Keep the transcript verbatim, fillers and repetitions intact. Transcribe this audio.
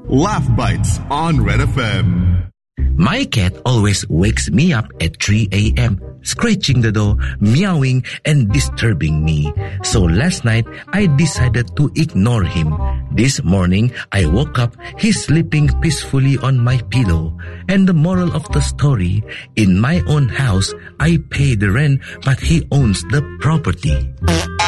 Laugh Bites on Red F M. My cat always wakes me up at three a.m., scratching the door, meowing, and disturbing me. So last night, I decided to ignore him. This morning, I woke up, he's sleeping peacefully on my pillow. And the moral of the story, in my own house, I pay the rent, but he owns the property.